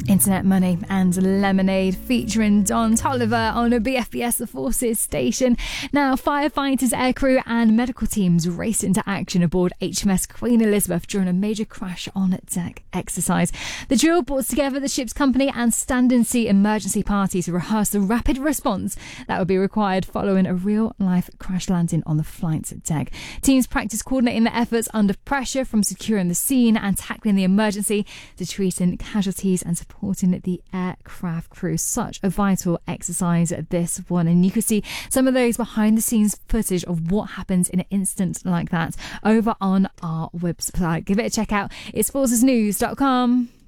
Internet Money and Lemonade featuring Don Toliver on a BFBS The Forces station. Now, firefighters, aircrew and medical teams raced into action aboard HMS Queen Elizabeth during a major crash on deck exercise. The drill brought together the ship's company and Stand Sea emergency party to rehearse the rapid response that would be required following a real-life crash landing on the flight deck. Teams practiced coordinating their efforts under pressure, from securing the scene and tackling the emergency to treating casualties and supporting the aircraft crew. Such a vital exercise, this one, and you can see some of those behind the scenes footage of what happens in an instant like that over on our website. Give it a check out. It's forcesnews.com.